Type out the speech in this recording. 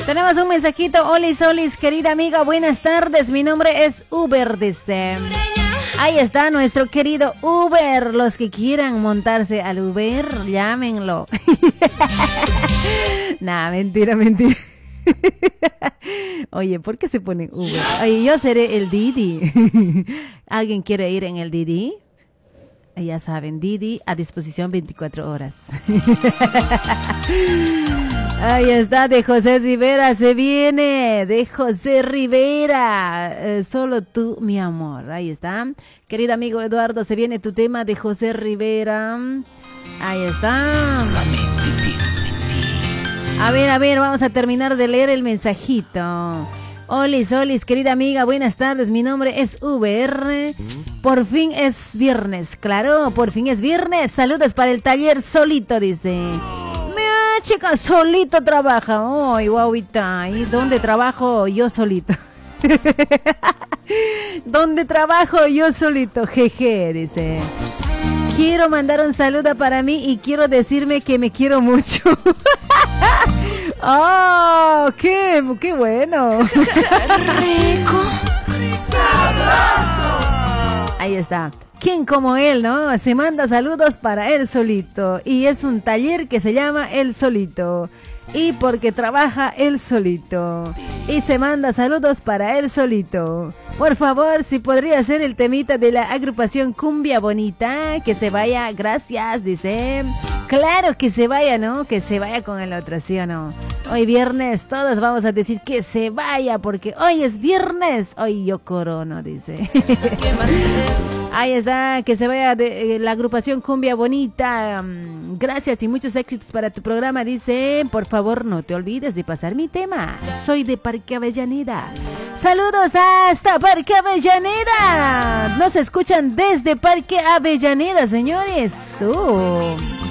Tenemos un mensajito. Olis, olis, querida amiga, buenas tardes. Mi nombre es Uber, dice. Ahí está nuestro querido Uber. Los que quieran montarse al Uber, llámenlo. Nah, mentira, mentira. Oye, ¿por qué se ponen Uber? Oye, yo seré el Didi. ¿Alguien quiere ir en el Didi? Ya saben, Didi a disposición 24 horas. Ahí está, de José Rivera, se viene, de José Rivera, solo tú, mi amor. Ahí está, querido amigo Eduardo, se viene tu tema de José Rivera. Ahí está. Solamente pienso en ti. A ver, vamos a terminar de leer el mensajito. Olis, olis, querida amiga, buenas tardes, mi nombre es Uber. Por fin es viernes, claro, por fin es viernes. Saludos para el taller solito, dice. Mira, chica, solito trabaja. Ay, guauita, ¿y dónde trabajo yo solito? ¿Dónde trabajo yo solito? Jeje, dice. Quiero mandar un saludo para mí y quiero decirme que me quiero mucho. ¡Oh! ¡Qué bueno! Rico. Ahí está. ¿Quién como él, no? Se manda saludos para él solito. Y es un taller que se llama El Solito. Y porque trabaja él solito. Y se manda saludos para él solito. Por favor, si podría ser el temita de la agrupación Cumbia Bonita. Que se vaya, gracias, dice. Claro que se vaya, ¿no? Que se vaya con el otro, ¿sí o no? Hoy viernes todos vamos a decir que se vaya porque hoy es viernes. Hoy yo corono, dice. Ahí está, que se vaya de la agrupación Cumbia Bonita. Gracias y muchos éxitos para tu programa, dice. Por favor, no te olvides de pasar mi tema. Soy de Parque Avellaneda. Saludos hasta Parque Avellaneda. Nos escuchan desde Parque Avellaneda, señores.